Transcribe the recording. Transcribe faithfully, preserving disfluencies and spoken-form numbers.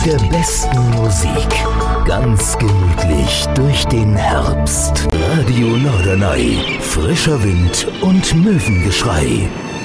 der besten Musik. Ganz gemütlich durch den Herbst. Radio Norderney. Frischer Wind und Möwengeschrei.